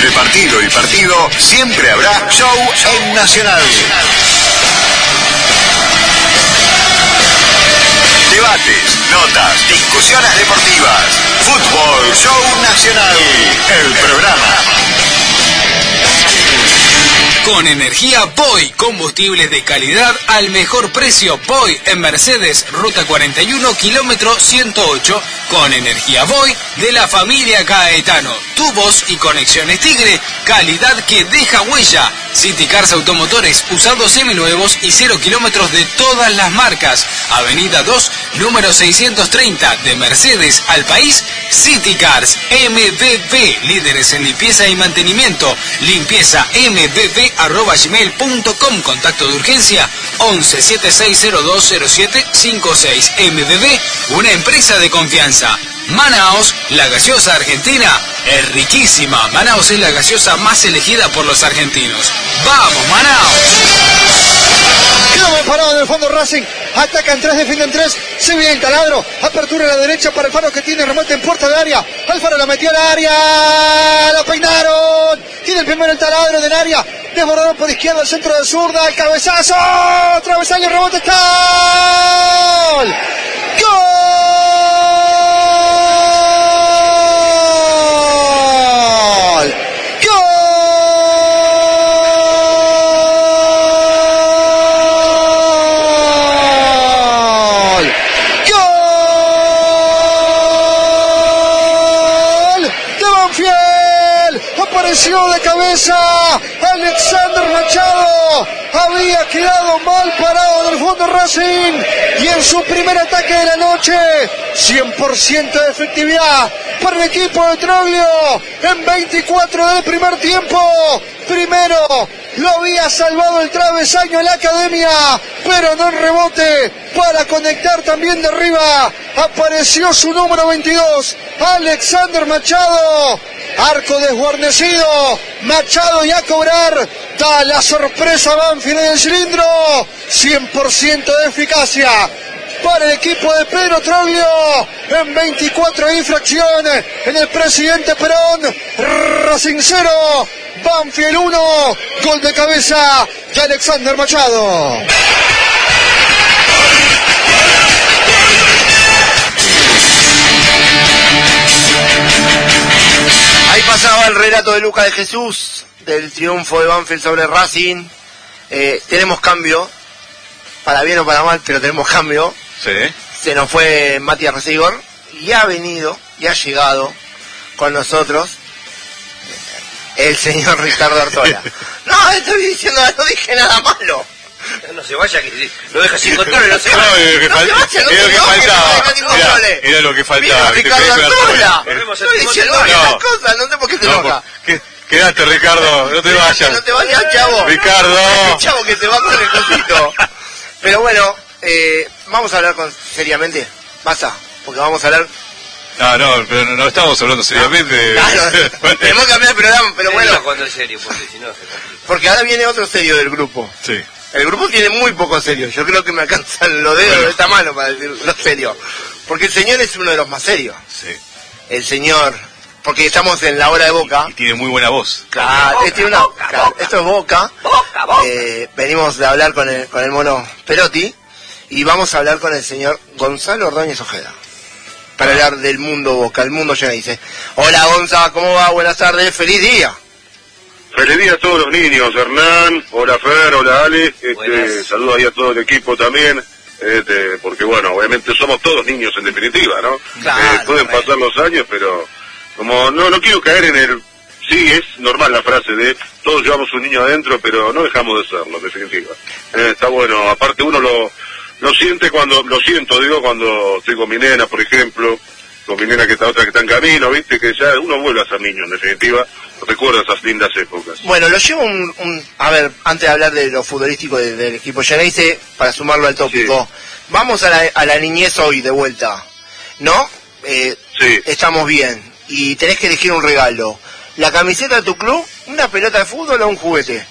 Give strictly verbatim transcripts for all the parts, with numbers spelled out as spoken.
Entre partido y partido, siempre habrá show en Nacional. Debates, notas, discusiones deportivas. Fútbol Show Nacional. El programa. Con energía Boy, combustibles de calidad al mejor precio. Boy en Mercedes, ruta cuarenta y uno, kilómetro ciento ocho. Con energía Boy de la familia Caetano. Tubos y conexiones Tigre, calidad que deja huella. City Cars Automotores, usados seminuevos y cero kilómetros de todas las marcas. Avenida dos, número seiscientos treinta, de Mercedes al país. City Cars, M B B, líderes en limpieza y mantenimiento. Limpieza M B B arroba gmail punto com. Contacto de urgencia once, setenta y seis cero dos cero siete cincuenta y seis. M B B, una empresa de confianza. Manaos, la gaseosa argentina, es riquísima. Manaos es la gaseosa más elegida por los argentinos. ¡Vamos, Manaos! Quedamos parados en el fondo Racing. Atacan tres, defienden tres. Se viene el taladro. Apertura a la derecha para Alfaro, que tiene remate en puerta de área. Alfaro la metió al área. La peinaron. Tiene el primero el taladro del área. Desbordador por izquierda, el centro de zurda. El cabezazo. Travesaño, rebote. ¡Gol! ¡Gol! De cabeza, Alexander Machado había quedado mal parado en el fondo Racing y en su primer ataque de la noche, cien por ciento de efectividad para el equipo de Troglio en veinticuatro del primer tiempo. Primero lo había salvado el travesaño en la academia, pero no en rebote para conectar también de arriba. Apareció su número veintidós, Alexander Machado. Arco desguarnecido, Machado y a cobrar. Da la sorpresa Banfield en el cilindro. cien por ciento de eficacia para el equipo de Pedro Troglio en veinticuatro infracciones en el Presidente Perón. Racing cero, Banfield uno. Gol de cabeza de Alexander Machado. Ahí pasaba el relato de Luca de Jesús del triunfo de Banfield sobre Racing. Eh, tenemos cambio, para bien o para mal, pero tenemos cambio. Sí. Se nos fue Matías Recigor y ha venido y ha llegado con nosotros el señor Ricardo Artola. No, estoy diciendo, no dije nada malo. No se vaya, que lo deja sin control, no se vaya. No, era lo que, no fal... se vaya, no era lo que faltaba. Era, era lo que faltaba. Ricardo Artola. Estoy diciendo no. las cosas, no sé por qué te enoja. No, quédate, Ricardo, no te vayas. No te vayas, chavo. Ricardo. Chavo que se va con el cosito. Pero bueno, eh, vamos a hablar con seriamente. Basta, porque vamos a hablar... No, no, pero no, no estamos hablando seriamente. Claro, tenemos que cambiar el programa, pero bueno. Cuando es serio, porque si no se complica. Porque ahora viene otro serio del grupo. Sí. El grupo tiene muy poco serio. Yo creo que me alcanzan los dedos bueno. de esta mano para decir lo serio. Porque el señor es uno de los más serios. Sí. El señor, porque estamos en la hora de Boca. Y tiene muy buena voz. Claro, Boca, tiene una, Boca, claro Boca. Esto es Boca. Boca, Boca. Eh, venimos de hablar con el, con el mono Perotti y vamos a hablar con el señor Gonzalo Ordóñez Ojeda. Para ah. hablar del mundo Boca, el mundo ya dice. Hola Gonza, ¿cómo va? Buenas tardes, feliz día. Feliz día a todos los niños, Hernán, hola Fer, hola Ale, este, saludo ahí a todo el equipo también, este, porque bueno, obviamente somos todos niños en definitiva, ¿no? Claro, eh, pueden claro. pasar los años, pero como no no quiero caer en el, sí, es normal la frase de todos llevamos un niño adentro, pero no dejamos de serlo, en definitiva. Eh, está bueno, aparte uno lo, lo siente cuando, lo siento, digo, cuando estoy con mi nena, por ejemplo, con mi nena que está otra que está en camino, viste, que ya uno vuelve a ser niño, en definitiva, recuerda esas lindas épocas. Bueno, lo llevo un, un a ver, antes de hablar de lo futbolístico de, del equipo Geneise, para sumarlo al tópico, sí. Vamos a la, a la niñez hoy de vuelta, ¿no? Eh, sí. Estamos bien, y tenés que elegir un regalo. ¿La camiseta de tu club, una pelota de fútbol o un juguete?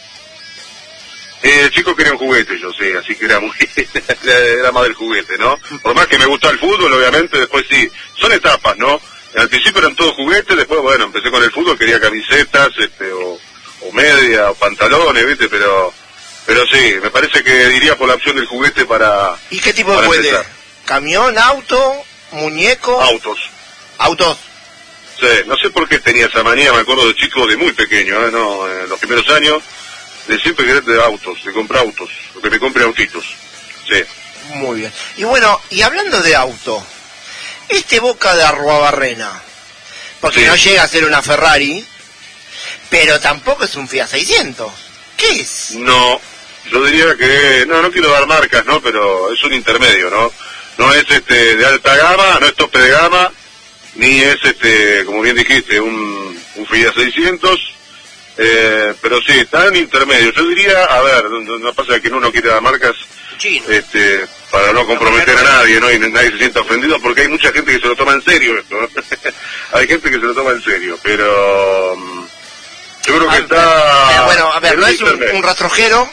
Eh, el chico quería un juguete, yo sé, así que era muy era más del juguete, ¿no? Por más que me gusta el fútbol, obviamente, después sí, son etapas, ¿no? Al principio eran todos juguetes, después, bueno, empecé con el fútbol, quería camisetas, este, o, o media, o pantalones, ¿viste? Pero, pero sí, me parece que diría por la opción del juguete para... ¿Y qué tipo de para juguete? empezar. ¿Camión, auto, muñeco? Autos. Autos. Sí, no sé por qué tenía esa manía, me acuerdo de chico, de muy pequeño, ¿eh? No, en los primeros años, de siempre querer de autos, de comprar autos, que me compre autitos. Sí. Muy bien. Y bueno, y hablando de auto, este Boca de Arruabarrena, porque Sí. no llega a ser una Ferrari, pero tampoco es un Fiat seiscientos. ¿Qué es? No, yo diría que, no, no quiero dar marcas, ¿no? Pero es un intermedio, ¿no? No es este de alta gama, no es tope de gama, ni es este, como bien dijiste, un, un Fiat seiscientos, eh, pero sí, está en intermedio. Yo diría, a ver, no, no pasa que uno quiere dar marcas, Chino. este, para no comprometer a nadie, ¿no? Y nadie se sienta ofendido, porque hay mucha gente que se lo toma en serio esto, ¿no? Hay gente que se lo toma en serio, pero mm, yo creo que Ah, está... pero bueno, a ver, en no es un, intermedio. un rastrojero,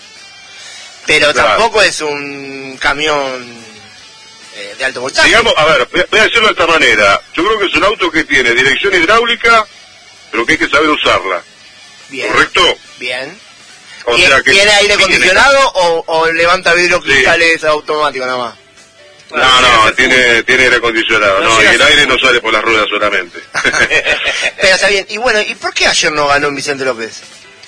pero Claro. tampoco es un camión eh, de alto voltaje. Digamos, a ver, voy a- voy a decirlo de esta manera. Yo creo que es un auto que tiene dirección hidráulica, pero que hay que saber usarla. Bien, ¿Correcto? bien. O ¿Tiene, sea que ¿tiene aire tiene- acondicionado o, o levanta vidrio Sí. cristales automático nada más? No, no, tiene, tiene aire acondicionado. No No, y llega el a ser aire no sale por las ruedas solamente. Pero está bien. Y bueno, ¿y por qué ayer no ganó Vicente López?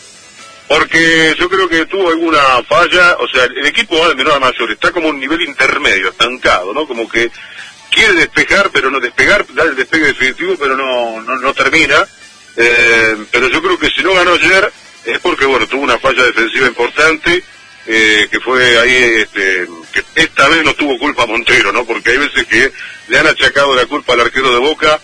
Porque yo creo que tuvo alguna falla, o sea, el equipo va de menor a mayor, está como un nivel intermedio, estancado, ¿no? Como que quiere despejar, pero no despegar, dar el despegue definitivo, pero no, no, no termina. Eh, pero yo creo que si no ganó ayer es porque, bueno, tuvo una falla defensiva importante, eh, que fue ahí, este, que esta vez no tuvo culpa Montero, ¿no? Porque hay veces que le han achacado la culpa al arquero de Boca,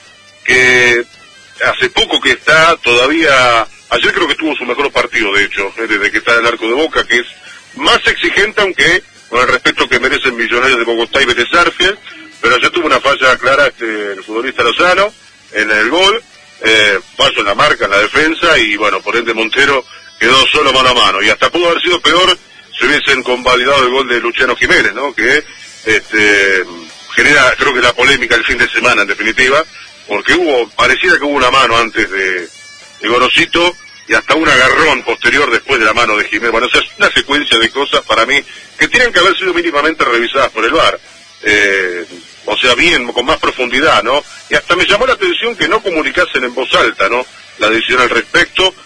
que hace poco que está todavía, ayer creo que tuvo su mejor partido, de hecho, eh, desde que está en el arco de Boca, que es más exigente, aunque con el respeto que merecen Millonarios de Bogotá y Vélez Sarsfield, pero ayer tuvo una falla clara este, el futbolista Lozano en el gol, eh, fallo en la marca, en la defensa, y bueno, por ende Montero quedó solo mano a mano, y hasta pudo haber sido peor si hubiesen convalidado el gol de Luciano Jiménez, ¿no? Que este, genera, creo que la polémica el fin de semana, en definitiva, porque hubo, pareciera que hubo una mano antes de, de Gorosito, y hasta un agarrón posterior después de la mano de Jiménez. Bueno, o sea, es una secuencia de cosas para mí que tienen que haber sido mínimamente revisadas por el V A R. Eh, o sea, bien, con más profundidad, ¿no? Y hasta me llamó la atención que no comunicasen en voz alta, ¿no? La decisión al respecto,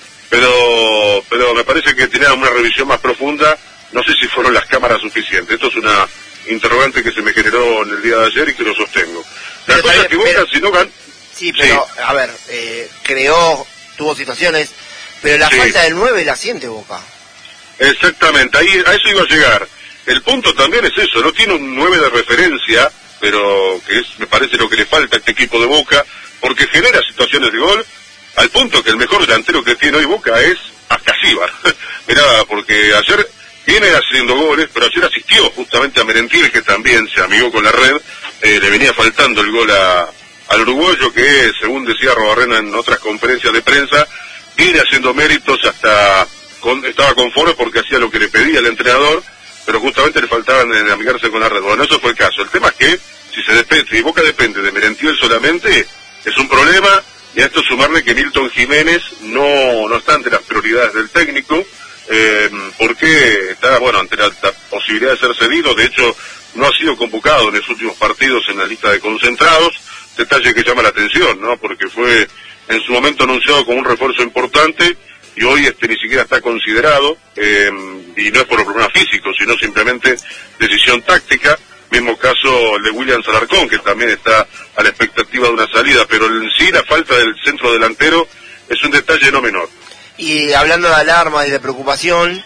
pero pero me parece que tenían una revisión más profunda. No sé si fueron las cámaras suficientes. Esto es una interrogante que se me generó en el día de ayer y que lo sostengo. La Pero cosa está es que bien, Boca, pero- si no gan... Sí, pero, a ver, eh, creó, tuvo situaciones, pero la Sí. falta del nueve la siente Boca. Exactamente, ahí a eso iba a llegar. El punto también es eso, no tiene un nueve de referencia, pero que es, me parece lo que le falta a este equipo de Boca, porque genera situaciones de gol, al punto que el mejor delantero que tiene hoy Boca es Ascasíbar. Mirá, porque ayer viene haciendo goles, pero ayer asistió justamente a Merentiel, que también se amigó con la red, eh, le venía faltando el gol a, al uruguayo, que según decía Arruabarrena en otras conferencias de prensa, viene haciendo méritos hasta... Con, estaba conforme porque hacía lo que le pedía el entrenador, pero justamente le faltaban en amigarse con la red. Bueno, eso fue el caso. El tema es que si se depende, si Boca depende de Merentiel solamente, es un problema, y a esto sumarle que Milton Jiménez no, no está ante las prioridades del técnico, eh, porque está, bueno, ante la, la posibilidad de ser cedido. De hecho, no ha sido convocado en los últimos partidos en la lista de concentrados, detalle que llama la atención, ¿no? Porque fue en su momento anunciado como un refuerzo importante, y hoy este ni siquiera está considerado, eh, y no es por el problema físico, sino simplemente decisión táctica. Mismo caso el de William Alarcón, que también está a la expectativa de una salida, pero en sí la falta del centro delantero es un detalle no menor. Y hablando de alarma y de preocupación,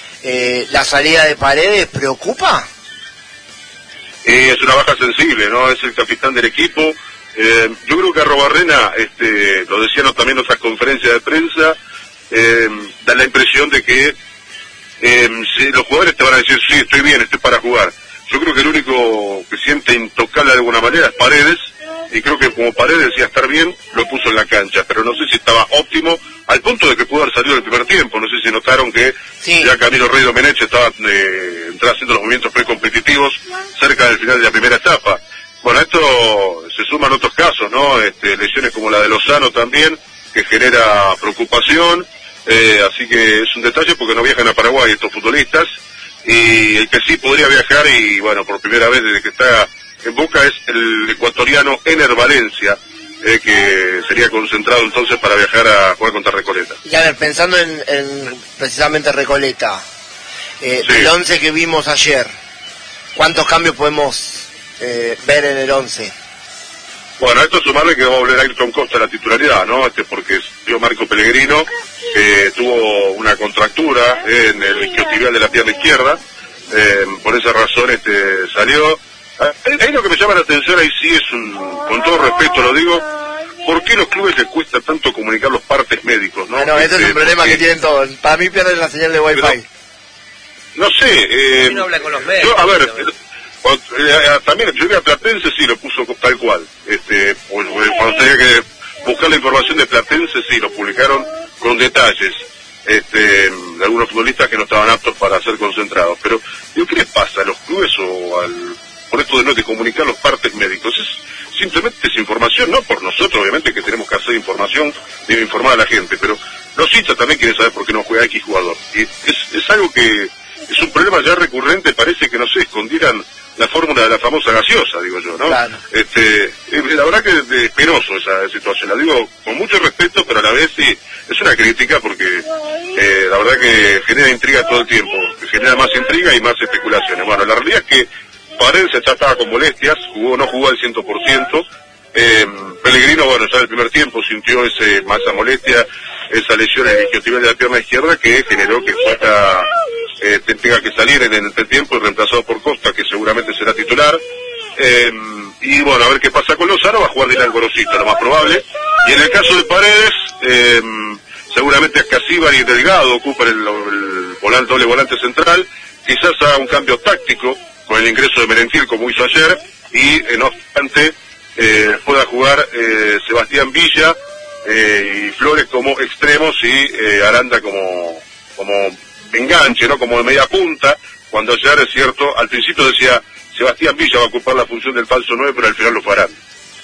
eh, ¿la salida de Paredes preocupa? Eh, es una baja sensible, ¿no? Es el capitán del equipo. Eh, yo creo que Arruabarrena, este, lo decían también en otras conferencias de prensa, eh, da la impresión de que eh, si los jugadores te van a decir, sí, estoy bien, estoy para jugar. Yo creo que el único que siente intocable de alguna manera es Paredes, y creo que como Paredes decía estar bien, lo puso en la cancha, pero no sé si estaba óptimo, al punto de que pudo haber salido el primer tiempo. No sé si notaron que Sí. ya Camilo Rey Domenech estaba eh, entraba haciendo los movimientos precompetitivos cerca del final de la primera etapa. Bueno, esto se suman otros casos, ¿no? Este, lesiones como la de Lozano también, que genera preocupación, eh, así que es un detalle porque no viajan a Paraguay estos futbolistas, y el que sí podría viajar, y bueno, por primera vez desde que está en Boca, es el ecuatoriano Ener Valencia, eh, que sería concentrado entonces para viajar a jugar contra Recoleta. Y a ver, pensando en, en precisamente Recoleta, eh, Sí. el once que vimos ayer, ¿cuántos cambios podemos eh, ver en el once? Bueno, a esto sumarle que va a volver Ayrton Costa a la titularidad, ¿no? Este porque dio Marco Pellegrino, que tuvo una contractura en el isquiotibial de la pierna izquierda, eh, por esa razón este salió. Ahí, ahí lo que me llama la atención, ahí sí es un, con todo respeto lo digo, ¿por qué los clubes les cuesta tanto comunicar los partes médicos, no? Bueno, este es un problema porque, que tienen todos. Para mí pierden la señal de Wi-Fi. Pero, no sé, eh, ¿Por qué no habla con los médicos? yo, a ver, eh, cuando, eh, también yo vi a Platense sí lo puso tal cual, este, o- o cuando tenía que buscar la información de Platense sí lo publicaron con detalles, este, de algunos futbolistas que no estaban aptos para ser concentrados, pero digo, ¿qué les pasa a los clubes o al, por esto de no de comunicar los partes médicos? Es simplemente es información, no por nosotros obviamente que tenemos que hacer información, debe informar a la gente, pero los hinchas también quieren saber por qué no juega X jugador, y es, es algo que es un problema ya recurrente, parece que no sé, escondieran la fórmula de la famosa gaseosa, digo yo, ¿no? Claro. Este, eh, la verdad que es penoso esa situación, la digo con mucho respeto, pero a la vez sí, es una crítica porque eh, la verdad que genera intriga todo el tiempo, genera más intriga y más especulaciones. Bueno, la realidad es que Paredes ya estaba con molestias, jugó, no jugó al cien por ciento, eh, Pellegrino, bueno, ya en el primer tiempo sintió ese, esa molestia, esa lesión en el isquiotibial de la pierna izquierda que generó que fuera... Eh, tenga que salir en el entretiempo y reemplazado por Costa, que seguramente será titular. Eh, y bueno, a ver qué pasa con Lozano, va a jugar Dylan Gorosito, lo más probable. Y en el caso de Paredes, eh, seguramente Ascasíbar y Delgado ocupan el, el volante, doble volante central. Quizás haga un cambio táctico con el ingreso de Merentiel, como hizo ayer, y eh, no obstante eh, pueda jugar eh, Sebastián Villa eh, y Flores como extremos y eh, Aranda como como enganche, ¿no? Como de media punta, cuando ayer, es cierto, al principio decía Sebastián Villa va a ocupar la función del falso nueve, pero al final lo farán.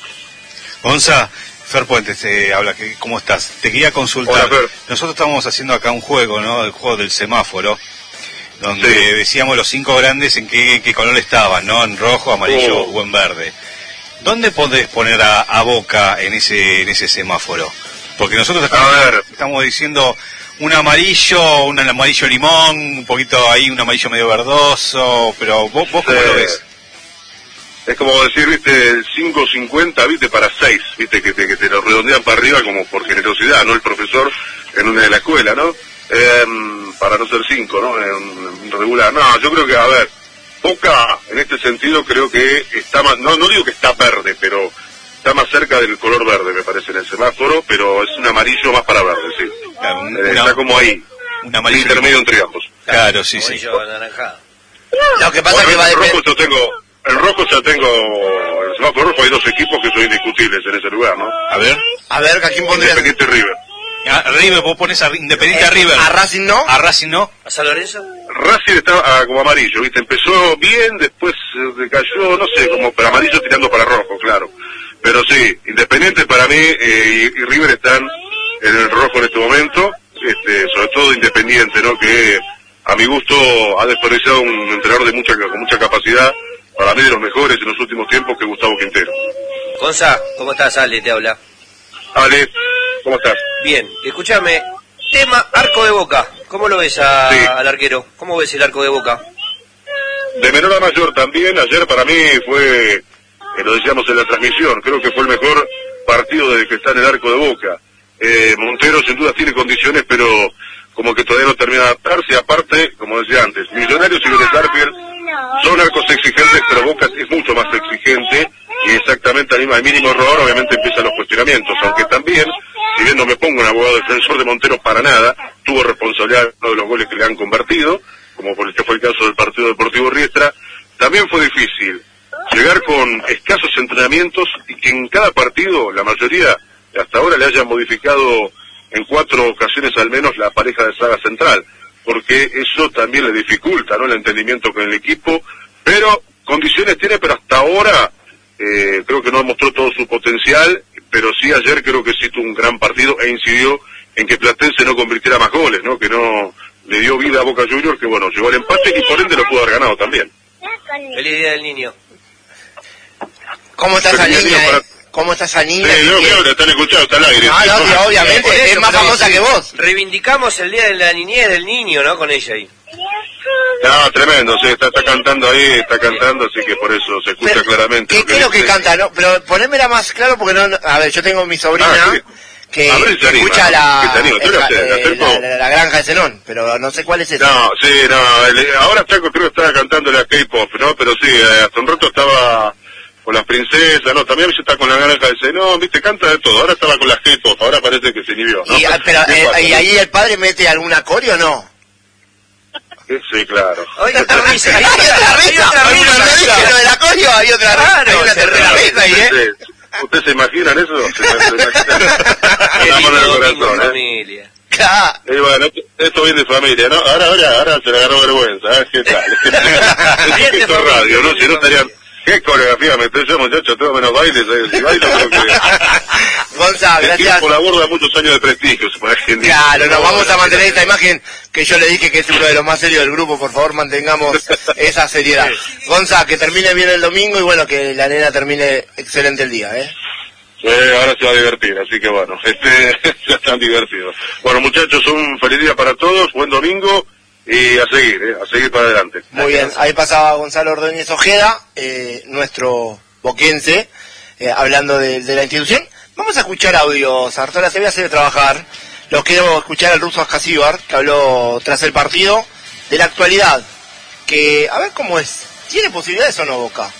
Gonza, Fer Puentes te habla, que, ¿cómo estás? Te quería consultar. Hola, Fer. Nosotros estamos haciendo acá un juego, ¿no? El juego del semáforo, donde Sí. decíamos los cinco grandes en qué, qué color estaban, ¿no? En rojo, amarillo Oh. o en verde. ¿Dónde podés poner a, a Boca en ese en ese semáforo? Porque nosotros estamos, A ver. estamos diciendo un amarillo, un amarillo limón, un poquito ahí, un amarillo medio verdoso, pero vos, vos ¿cómo Sí. lo ves? Es como decir, viste, el cinco cincuenta, viste, para seis, viste, que te, que te lo redondean para arriba como por generosidad, ¿no? El profesor en una de la escuela, ¿no? Eh, para no ser cinco, ¿no? En, en regular. No, yo creo que, a ver, Boca, en este sentido, creo que está más, no, no digo que está verde, pero está más cerca del color verde, me parece, en el semáforo, pero es un amarillo más para verde, sí. Claro, un- Eh, una- está como ahí, un amarillo intermedio limón. entre ambos. Claro, sí, sí. Amarillo anaranjado. Lo que pasa es que Bueno, va a el rojo depender... yo tengo, el rojo ya tengo, el semáforo rojo hay dos equipos que son indiscutibles en ese lugar, ¿no? A ver. A ver, ¿a quién pondrían? Independiente y River. A River, vos pones a Independiente a River. ¿A Racing no? A Racing no. ¿A San Lorenzo? Racing está ah, como amarillo, ¿viste? Empezó bien, después eh, cayó, no sé, como para amarillo tirando para rojo, claro. Pero sí, Independiente para mí eh, y, y River están en el rojo en este momento, este, sobre todo Independiente, ¿no? Que a mi gusto ha desperdiciado un entrenador de mucha con mucha capacidad, para mí de los mejores en los últimos tiempos, que Gustavo Quintero. Gonza, ¿cómo estás? Ale, te habla. Ale, ¿cómo estás? Bien, escúchame. Tema arco de Boca. ¿Cómo lo ves a- Sí. al arquero? ¿Cómo ves el arco de Boca? De menor a mayor también, ayer para mí fue, eh, lo decíamos en la transmisión, creo que fue el mejor partido desde que está en el arco de Boca. Eh, Montero sin duda tiene condiciones, pero como que todavía no termina de adaptarse, aparte, como decía antes, Millonarios y Vélez Sarsfield son arcos exigentes, pero Boca es mucho más exigente, y exactamente al mismo- al mínimo error obviamente empiezan los cuestionamientos, aunque también, si bien no me pongo un abogado defensor de Montero para nada, tuvo responsabilidad en uno de los goles que le han convertido, como por el que fue el caso del partido Deportivo Riestra. También fue difícil llegar con escasos entrenamientos y que en cada partido, la mayoría, hasta ahora le hayan modificado en cuatro ocasiones al menos la pareja de saga central, porque eso también le dificulta, ¿no?, el entendimiento con el equipo, pero condiciones tiene, pero hasta ahora eh, creo que no mostró todo su potencial, pero sí ayer creo que sí tuvo un gran partido e incidió en que Platense no convirtiera más goles, ¿no? Que no le dio vida a Boca Juniors, que bueno, llegó al empate y por ende lo pudo haber ganado también. Feliz Día del Niño. ¿Cómo está esa niña, eh? ¿Cómo está esa niña? Sí, no, claro, la están escuchando, está al aire. Ah, no, no, obviamente, Eh, es eso, más pero famosa sí, que vos. Reivindicamos el Día de la Niñez del Niño, ¿no? Con ella ahí. No, tremendo, sí, está, está cantando ahí, está cantando, así que por eso se escucha Pero, claramente. ¿Qué, lo qué es lo que dice. canta? No, pero ponémela más claro porque no, no- a ver, yo tengo mi sobrina Ah, sí. que, A ver si se que anima, escucha ¿no? la, Que se anima, ¿tú eh, la haces? ¿La eh, haces la, vos? la- la granja de Zenón, pero no sé cuál es esa. No, sí, no, el- ahora está, creo que estaba cantando la K-pop, ¿no? Pero sí, eh, hasta un rato estaba con las princesas, no, también está con la granja de Zenón, viste, canta de todo, ahora estaba con las K-pop, ahora parece que se inhibió, ¿no? Y, ah, pero, ¿Qué eh, pasa, ¿y no? ahí el padre mete alguna coreo o no? Sí, claro. Oiga, otra risa. Hay otra Hay risa, otra no risa. dije lo de la coreo, hay otra risa, Claro, hay una se tercera ríe. risa ahí, ¿eh? Sí. ¿Ustedes se imaginan eso? ¿Se, se imaginan? Qué Una mano en el lindo domingo en corazón, ¿eh? familia. Claro. Y bueno, esto- esto viene de familia, ¿no? Ahora, ahora, ahora se le agarró vergüenza, ¿eh? ¿Qué tal? Bien de Esto es familia, radio, ¿no? bien Si de no estarían... ¿Qué coreografía me estoy yo, muchacho? Tengo menos bailes, ¿eh? Si bailo, creo que... Gonza, El gracias. tiempo la borda muchos años de prestigio, se puede decir. Claro, nos vamos a mantener esta imagen que yo le dije que es uno de los más serios del grupo, por favor mantengamos esa seriedad. Gonza, que termine bien el domingo y bueno, que la nena termine excelente el día, ¿eh? Sí, ahora se va a divertir, así que bueno, este, ya están divertidos. Bueno, muchachos, un feliz día para todos, buen domingo y a seguir, ¿eh? A seguir para adelante. Muy bien, ahí pasaba Gonzalo Ordóñez Ojeda, eh, nuestro boquense, eh, hablando de, de la institución. Vamos a escuchar audios, Artola, te voy a hacer trabajar. Los quiero escuchar al ruso Askasibar, que habló tras el partido, de la actualidad, que, a ver cómo es, ¿tiene posibilidades o no Boca?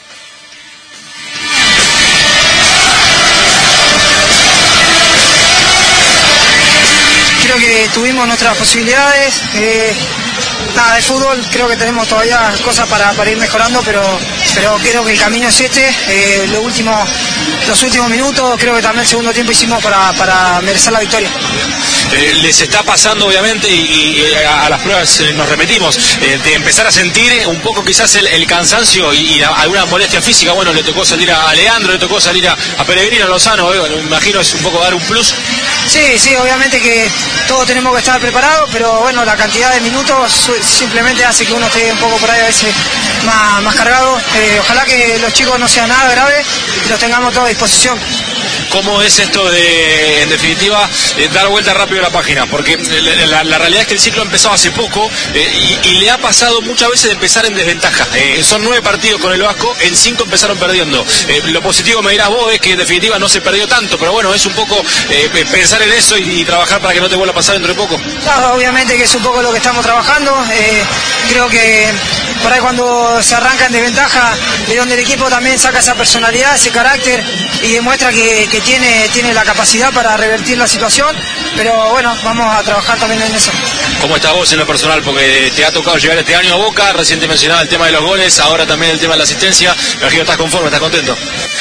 Creo que tuvimos nuestras posibilidades. Eh, nada, de fútbol creo que tenemos todavía cosas para, para ir mejorando, pero, pero creo que el camino es este. Eh, lo último, los últimos minutos, creo que también el segundo tiempo hicimos para, para merecer la victoria. Eh, les está pasando obviamente y, y a, a las pruebas eh, nos repetimos eh, de empezar a sentir un poco quizás el, el cansancio y, y alguna molestia física. Bueno, le tocó salir a Leandro, le tocó salir a, a Peregrino, a Lozano, eh, me imagino es un poco dar un plus. Sí, sí, obviamente que todos tenemos que estar preparados, pero bueno, la cantidad de minutos su- simplemente hace que uno esté un poco por ahí a veces más, más cargado. Eh, ojalá que los chicos no sean nada graves y los tengamos todos a disposición. ¿Cómo es esto de, en definitiva, eh, dar vuelta rápido a la página? Porque eh, la, la realidad es que el ciclo empezó hace poco eh, y, y le ha pasado muchas veces de empezar en desventaja. Eh, son nueve partidos con el Vasco, en cinco empezaron perdiendo. Eh, lo positivo, me dirás vos, es que en definitiva no se perdió tanto, pero bueno, es un poco eh, pensar en eso y, y trabajar para que no te vuelva a pasar dentro de poco. No, obviamente que es un poco lo que estamos trabajando. Eh, creo que por ahí cuando se arranca en desventaja, de donde el equipo también saca esa personalidad, ese carácter y demuestra que, que tiene, tiene la capacidad para revertir la situación, pero bueno, vamos a trabajar también en eso. ¿Cómo estás vos en lo personal? Porque te ha tocado llegar este año a Boca, recién te mencionaba el tema de los goles, ahora también el tema de la asistencia. Me imagino que estás conforme, estás contento.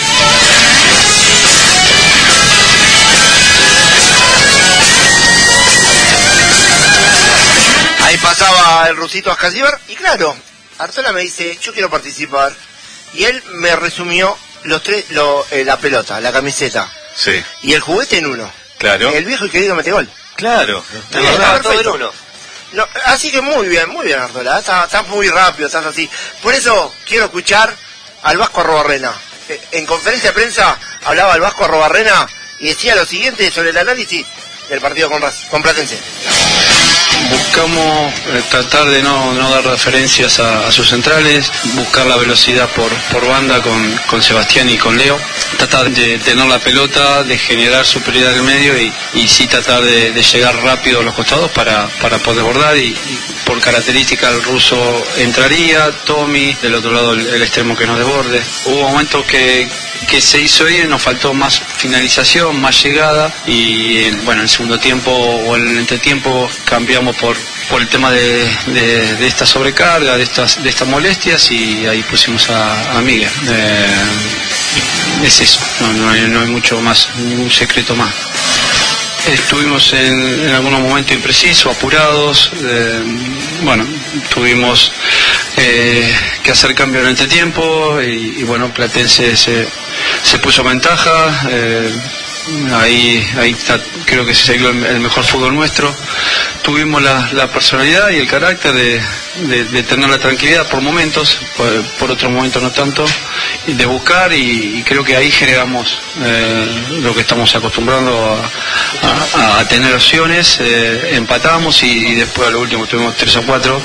Ahí pasaba el rusito Askasibar y claro, Artola me dice, yo quiero participar. Y él me resumió los tres, lo, eh, la pelota, la camiseta Sí, y el juguete en uno. claro. El viejo y querido mete gol. Claro. Bien, Estaba todo en perfecto. uno. No, así que muy bien, muy bien Artola, estás, estás muy rápido, estás así. Por eso quiero escuchar al Vasco Arrobarrena. Eh, En conferencia de prensa hablaba el Vasco Arrobarrena y decía lo siguiente sobre el análisis del partido con, Raz- con Platense. Buscamos eh, tratar de no, no dar referencias a, a sus centrales, buscar la velocidad por, por banda con, con Sebastián y con Leo, tratar de tener la pelota, de generar superioridad en el medio y, y sí tratar de, de llegar rápido a los costados para, para poder bordar y, y por característica el ruso entraría, Tommy, del otro lado el, el extremo que nos desborde. Hubo momentos que, que se hizo bien, nos faltó más finalización, más llegada y en, bueno, en el segundo tiempo o en el entretiempo cambiamos por, por el tema de, de, de esta sobrecarga, de estas, de estas molestias y ahí pusimos a, a Miguel. Eh, es eso, no, no, hay, no hay mucho más, ningún secreto más. Estuvimos en, en algunos momentos imprecisos, apurados, eh, bueno, tuvimos eh, que hacer cambio en el entretiempo y, y bueno, Platense se, se puso en ventaja, eh, ahí, ahí está, creo que se salió el, el mejor fútbol nuestro. Tuvimos la, la personalidad y el carácter de, de, de tener la tranquilidad por momentos, por, por otros momentos no tanto, y de buscar, y, y creo que ahí generamos eh, lo que estamos acostumbrando a, a, a tener opciones, eh, empatamos y, y después a lo último tuvimos tres o cuatro.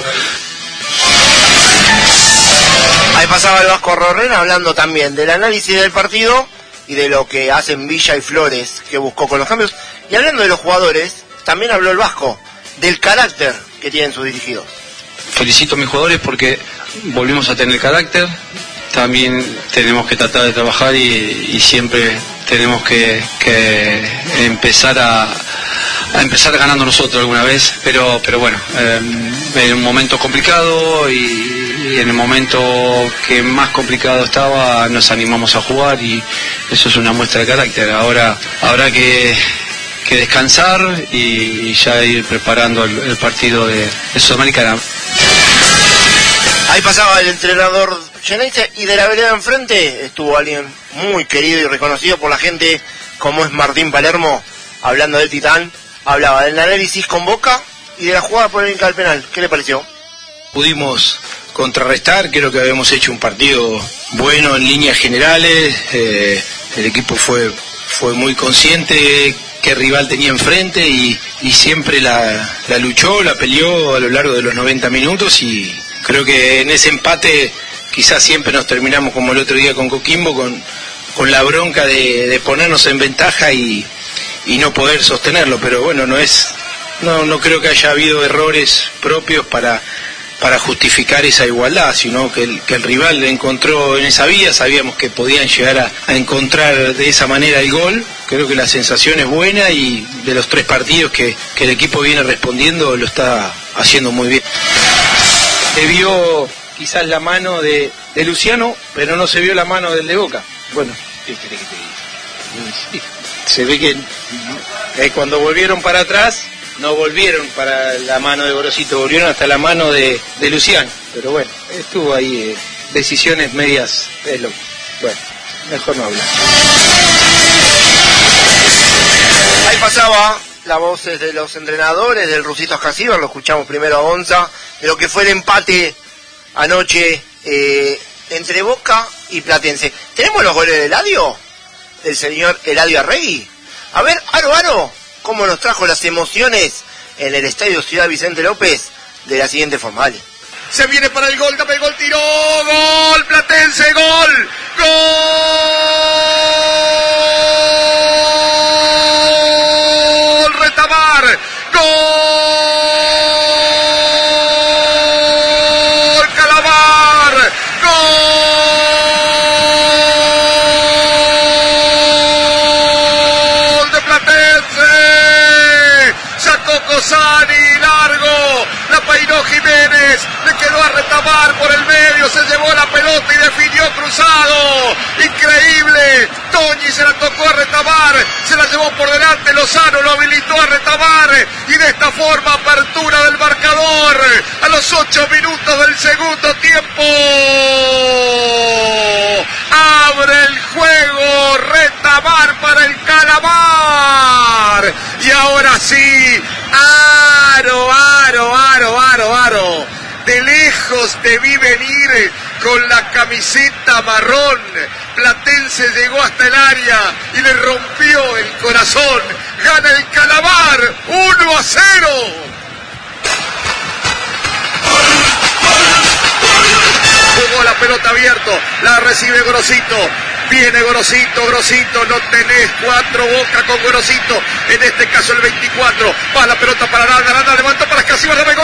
Ahí pasaba el Vasco Rorrena hablando también del análisis del partido y de lo que hacen Villa y Flores, que buscó con los cambios. Y hablando de los jugadores, también habló el Vasco del carácter que tienen sus dirigidos. Felicito a mis jugadores porque volvimos a tener carácter. También tenemos que tratar de trabajar y, y siempre tenemos que, que empezar a, a empezar ganando nosotros alguna vez, pero pero bueno, eh, en un momento complicado y, y en el momento que más complicado estaba nos animamos a jugar y eso es una muestra de carácter. Ahora habrá que, que descansar y, y ya ir preparando el, el partido de, de Sudamericana. Ahí pasaba el entrenador Geneise y de la vereda enfrente estuvo alguien muy querido y reconocido por la gente como es Martín Palermo, hablando del Titán, hablaba del análisis con Boca y de la jugada polémica del penal. ¿Qué le pareció? Pudimos contrarrestar, creo que habíamos hecho un partido bueno en líneas generales, eh, el equipo fue, fue muy consciente qué rival tenía enfrente y, y siempre la, la luchó, la peleó a lo largo de los noventa minutos y creo que en ese empate quizás siempre nos terminamos como el otro día con Coquimbo, con, con la bronca de, de ponernos en ventaja y, y no poder sostenerlo, pero bueno, no es, no, no creo que haya habido errores propios para, para justificar esa igualdad, sino que el, que el rival encontró en esa vía, sabíamos que podían llegar a, a encontrar de esa manera el gol. Creo que la sensación es buena y de los tres partidos que, que el equipo viene respondiendo lo está haciendo muy bien. Se vio quizás la mano de, de Luciano, pero no se vio la mano del de Boca. Bueno, ¿qué querés que te diga? Se ve que eh, cuando volvieron para atrás, no volvieron para la mano de Gorosito, volvieron hasta la mano de, de Luciano. Pero bueno, estuvo ahí, eh, decisiones medias, es lo bueno, mejor no hablar. Ahí pasaba las voces de los entrenadores, del Rusito Ascasíbar, lo escuchamos primero a Gonza, de lo que fue el empate anoche eh, entre Boca y Platense. ¿Tenemos los goles de Eladio? Del señor Eladio Arregui. A ver, Aro Aro, cómo nos trajo las emociones en el Estadio Ciudad Vicente López de la siguiente forma. Dale. Se viene para el gol, Capel, gol, tiró, gol, Platense, gol, gol, Retamar, gol, Calamar, gol de Platense, sacó Cosani, largo, la peinó Jiménez, le quedó a Retamar por el medio, se llevó la pelota y definió cruzado, increíble, Toñi se la tocó a Retamar, se la llevó por delante, Lozano lo habilitó a Retamar y de esta forma apertura del marcador a los ocho minutos del segundo tiempo, abre el juego Retamar para el Calamar y ahora sí, Aro, Aro, Aro, Aro, Aro, de lejos te vi venir con la camiseta marrón, Platense llegó hasta el área y le rompió el corazón, gana el Calamar, uno a cero. Jugó la pelota abierto, la recibe Gorosito, viene Gorosito, Gorosito, no tenés cuatro, Boca con Gorosito, en este caso el veinticuatro, va la pelota para Aranda, Aranda levantó para Ascasíbar, dame gol.